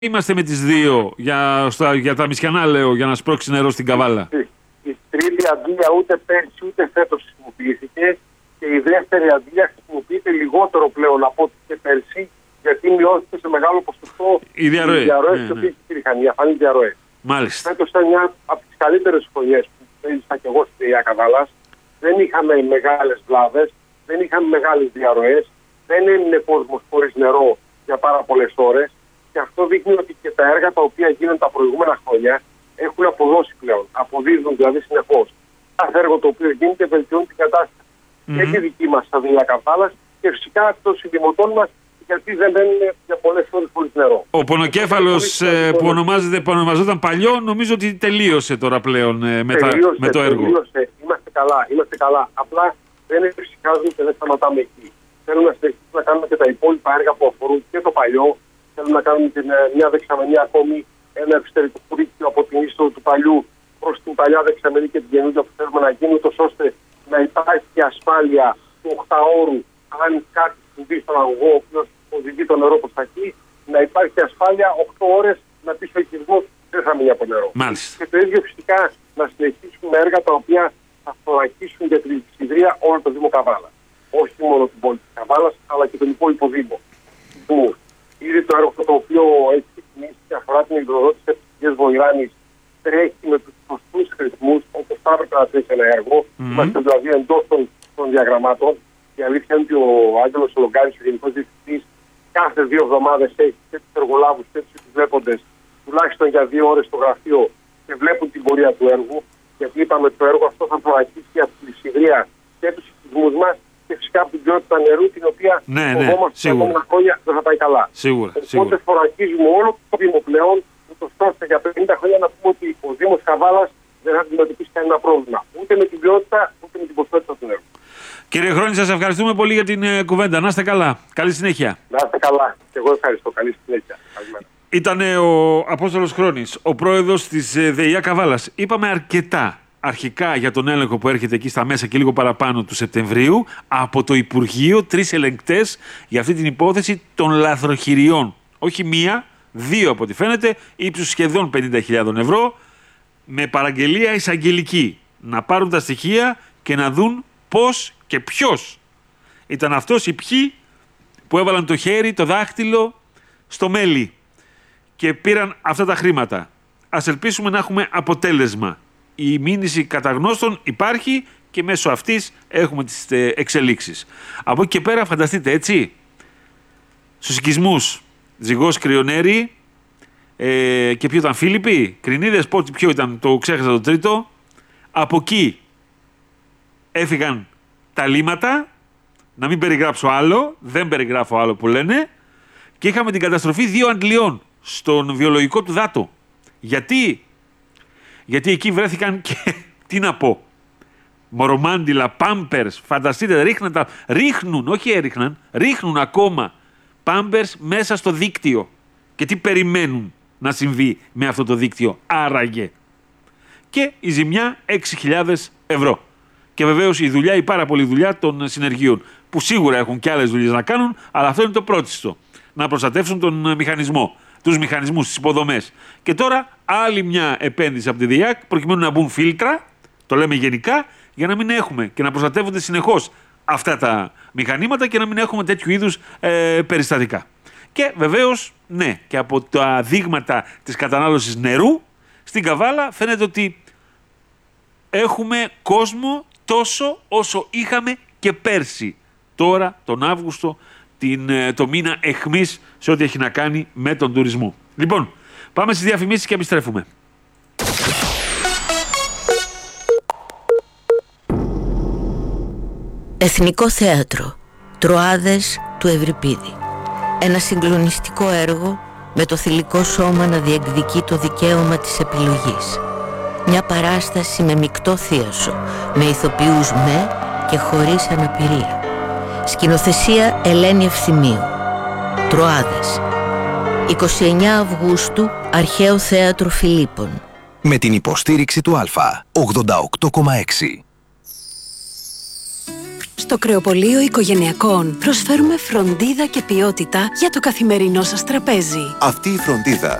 Είμαστε με τις δύο για τα Μισιανά, λέω, για να σπρώξει νερό στην Καβάλα. Η τρίτη αντλία ούτε πέρσι ούτε φέτος χρησιμοποιήθηκε και η δεύτερη αντλία χρησιμοποιείται λιγότερο πλέον από ό,τι και πέρσι, γιατί μειώθηκε σε μεγάλο ποσοστό οι διαρροές οι οποίες υπήρχαν, οι αφανείς διαρροές. Μάλιστα. Φέτος ήταν μια από τις καλύτερες χρονιές που έζησα και εγώ στη ΔΕΙΑ Καβάλας. Δεν είχαμε μεγάλες βλάβες, δεν είχαμε μεγάλες διαρροές, δεν έμεινε κόσμος χωρίς νερό για πάρα πολλές ώρες. Και αυτό δείχνει ότι και τα έργα τα οποία γίνανε τα προηγούμενα χρόνια έχουν αποδώσει πλέον. Αποδίδουν δηλαδή συνεχώς. Κάθε έργο το οποίο γίνεται βελτιώνει την κατάσταση. Και τη δική μας στα ΔΕΙΑ Καβάλας και φυσικά των συντημωτών μας, γιατί δεν μένουν για πολλές ώρες χωρίς νερό. Ο πονοκέφαλος που ονομαζόταν παλιό, νομίζω ότι τελείωσε τώρα πλέον με το έργο. Τελείωσε. Είμαστε καλά. Απλά δεν εφησυχάζουν και δεν σταματάμε εκεί. Θέλουμε να συνεχίσουμε να κάνουμε και τα υπόλοιπα έργα που αφορούν και το παλιό. Θέλουμε να κάνουμε μια δεξαμενή ακόμη, ένα εξωτερικό δίκτυο από την είσοδο του παλιού προς την παλιά δεξαμενή και την καινούργια που θέλουμε να γίνει, ώστε να υπάρχει ασφάλεια του 8ωρου, αν κάτι συμβεί στον αγωγό, ο οποίος οδηγεί το νερό προς τα εκεί, να υπάρχει ασφάλεια 8 ώρες να πει ο οικισμός δεν θα μείνει από νερό. Μάλιστα. Και το ίδιο φυσικά να συνεχίσουμε έργα τα οποία θα θωρακίσουν για την λειψιδρία όλο το Δήμο Καβάλα. Όχι μόνο την πόλη της Καβάλας, αλλά και τον υπόλοιπο Δήμο. Ήδη το έργο το οποίο έχει ξεκινήσει και αφορά την υδροδότηση της Εθνικής Βοηράνης τρέχει με τους σωστούς ρυθμούς, όπως θα έπρεπε να τρέχει ένα έργο. Είμαστε δηλαδή εντός των διαγραμμάτων. Η αλήθεια είναι ότι ο Άγγελος Λογκάρης, ο Γενικός Διευθυντής, κάθε 2 εβδομάδες έχει και τους εργολάβους και τους επιβλέποντες τουλάχιστον για 2 ώρες στο γραφείο και βλέπουν την πορεία του έργου. Γιατί είπαμε ότι το έργο αυτό θα θωρακίσει από τη λειψιδρία και τους οικισμούς μας. Και φυσικά από την ποιότητα νερού, την οποία φοβόμαστε τα επόμενα χρόνια δεν θα πάει καλά. Οπότε θωρακίζουμε όλο το Δήμο πλέον, ώστε για 50 χρόνια να πούμε ότι ο Δήμος Καβάλας δεν θα αντιμετωπίσει κανένα πρόβλημα. Ούτε με την ποιότητα, ούτε με την ποσότητα του νερού. Κύριε Χρόνη, σας ευχαριστούμε πολύ για την κουβέντα. Να είστε καλά. Καλή συνέχεια. Να είστε καλά. Και εγώ ευχαριστώ. Καλή συνέχεια. Ήταν ο Απόστολος Χρόνης, ο πρόεδρος της ΔΕΙΑ Καβάλας. Είπαμε αρκετά αρχικά για τον έλεγχο που έρχεται εκεί στα μέσα και λίγο παραπάνω του Σεπτεμβρίου από το Υπουργείο, 3 ελεγκτές για αυτή την υπόθεση των λαθροχειριών. Όχι 1, 2 από ό,τι φαίνεται, ύψους σχεδόν 50.000 ευρώ, με παραγγελία εισαγγελική. Να πάρουν τα στοιχεία και να δουν πώς και ποιος ήταν αυτός ή ποιοι που έβαλαν το χέρι, το δάχτυλο στο μέλι και πήραν αυτά τα χρήματα. Ας ελπίσουμε να έχουμε αποτέλεσμα. Η μήνυση καταγνώστων υπάρχει και μέσω αυτής έχουμε τις εξελίξεις. Από εκεί και πέρα φανταστείτε έτσι, στους οικισμούς Ζυγός, Κρυονέρη και ποιο ήταν, Φίλιπποι, Κρινίδες, ποιο ήταν, το ξέχασα το τρίτο. Από εκεί έφυγαν τα λίματα, να μην περιγράψω άλλο, δεν περιγράφω άλλο που λένε, και είχαμε την καταστροφή 2 αντλιών στον βιολογικό του Δάτο. Γιατί εκεί βρέθηκαν και, τι να πω, μορομάντιλα, πάμπερς, φανταστείτε, ρίχνουν ακόμα πάμπερς μέσα στο δίκτυο. Και τι περιμένουν να συμβεί με αυτό το δίκτυο, άραγε. Και η ζημιά 6.000 ευρώ. Και βεβαίως η πάρα πολλή δουλειά των συνεργείων, που σίγουρα έχουν και άλλες δουλειές να κάνουν, αλλά αυτό είναι το πρώτιστο. Να προστατεύσουν τον μηχανισμό, τους μηχανισμούς, τις υποδομές. Και τώρα άλλη μια επένδυση από τη ΔΕΙΑΚ προκειμένου να μπουν φίλτρα, το λέμε γενικά, για να μην έχουμε και να προστατεύονται συνεχώς αυτά τα μηχανήματα και να μην έχουμε τέτοιου είδους περιστατικά. Και βεβαίως, ναι, και από τα δείγματα της κατανάλωσης νερού στην Καβάλα φαίνεται ότι έχουμε κόσμο τόσο όσο είχαμε και πέρσι. Τώρα, τον Αύγουστο, το μήνα αιχμής σε ό,τι έχει να κάνει με τον τουρισμό. Λοιπόν, πάμε στις διαφημίσεις και επιστρέφουμε. Εθνικό Θέατρο Τροάδες του Ευρυπίδη. Ένα συγκλονιστικό έργο με το θηλυκό σώμα να διεκδικεί το δικαίωμα της επιλογής. Μια παράσταση με μεικτό θίασο, με ηθοποιούς με και χωρίς αναπηρία. Σκηνοθεσία Ελένη Ευθυμίου. Τροάδες. 29 Αυγούστου, Αρχαίο Θέατρο Φιλίππων. Με την υποστήριξη του Α, 88,6. Στο Κρεοπωλείο Οικογενειακών προσφέρουμε φροντίδα και ποιότητα για το καθημερινό σας τραπέζι. Αυτή η φροντίδα